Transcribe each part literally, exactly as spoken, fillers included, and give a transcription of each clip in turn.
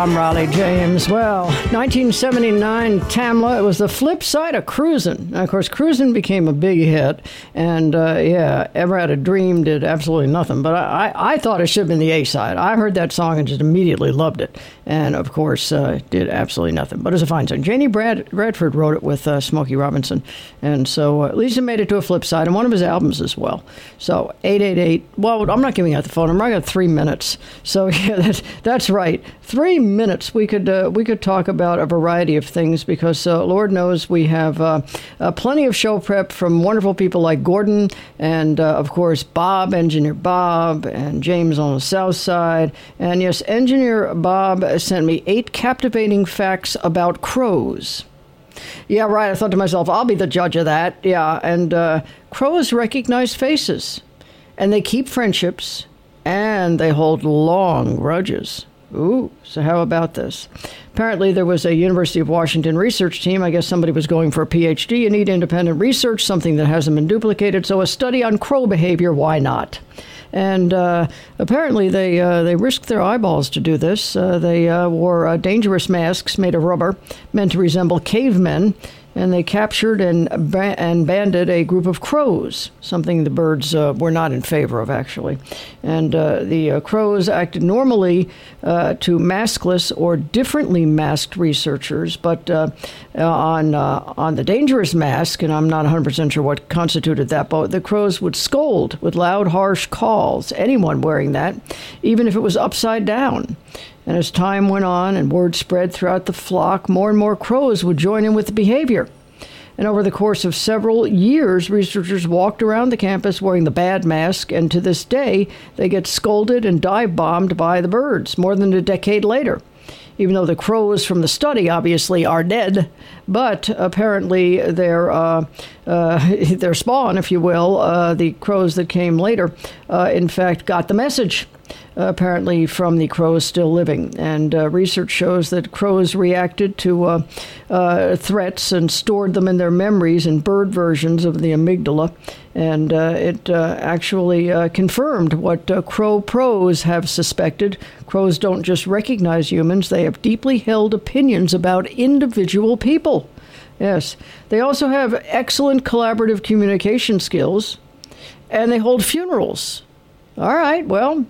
I'm Raleigh James. Well, nineteen seventy-nine, Tamla, it was the flip side of Cruisin'. Now, of course, Cruisin' became a big hit, and uh, yeah, Ever Had a Dream did absolutely nothing, but I, I, I thought it should have been the A-side. I heard that song and just immediately loved it, and of course, uh, did absolutely nothing, but it's a fine song. Janie Brad- Bradford wrote it with uh, Smokey Robinson, and so uh, Lisa made it to a flip side, and one of his albums as well. So, eight eight eight, well, I'm not giving out the phone number, I got three minutes, so yeah, that's, that's right, three minutes, we could uh, we could talk about a variety of things because uh, Lord knows we have uh, uh, plenty of show prep from wonderful people like Gordon and, uh, of course, Bob, Engineer Bob, and James on the South Side. And yes, Engineer Bob sent me eight captivating facts about crows. Yeah, right. I thought to myself, I'll be the judge of that. Yeah, and uh, crows recognize faces, and they keep friendships, and they hold long grudges. Ooh, so how about this? Apparently there was a University of Washington research team. I guess somebody was going for a P H D. You need independent research, something that hasn't been duplicated. So a study on crow behavior, why not? And uh, apparently they uh, they risked their eyeballs to do this. Uh, they uh, wore uh, dangerous masks made of rubber, meant to resemble cavemen. And they captured and ba- and banded a group of crows, something the birds uh, were not in favor of, actually. And uh, the uh, crows acted normally uh, to maskless or differently masked researchers, but uh, uh, on uh, on the dangerous mask, and I'm not one hundred percent sure what constituted that, but the crows would scold with loud, harsh calls, anyone wearing that, even if it was upside down. And as time went on and word spread throughout the flock, more and more crows would join in with the behavior. And over the course of several years, researchers walked around the campus wearing the bad mask, and to this day, they get scolded and dive-bombed by the birds more than a decade later. Even though the crows from the study obviously are dead, but apparently their uh, uh, their spawn, if you will, uh, the crows that came later, uh, in fact, got the message. Uh, apparently from the crows still living. And uh, research shows that crows reacted to uh, uh, threats and stored them in their memories in bird versions of the amygdala. And uh, it uh, actually uh, confirmed what uh, crow pros have suspected. Crows don't just recognize humans, they have deeply held opinions about individual people. Yes. They also have excellent collaborative communication skills, and they hold funerals. All right, well,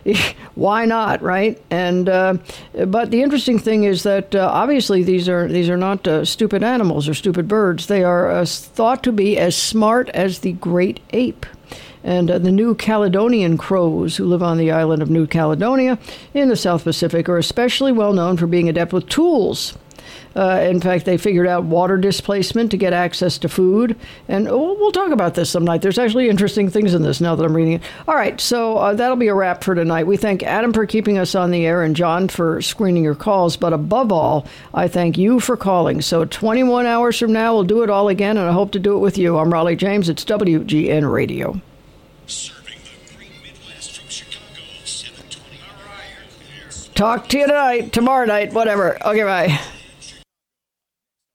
why not, right? And uh, but the interesting thing is that uh, obviously these are these are not uh, stupid animals or stupid birds. They are uh, thought to be as smart as the great ape. And uh, the New Caledonian crows, who live on the island of New Caledonia in the South Pacific, are especially well known for being adept with tools. Uh, in fact, they figured out water displacement to get access to food. And oh, we'll talk about this some night. There's actually interesting things in this now that I'm reading it. All right, so uh, that'll be a wrap for tonight. We thank Adam for keeping us on the air and John for screening your calls. But above all, I thank you for calling. So twenty-one hours from now, we'll do it all again, and I hope to do it with you. I'm Raleigh James. It's W G N Radio. Serving the great Midwest from Chicago, seven twenty. All right. Talk to you tonight, tomorrow night, whatever. Okay, bye.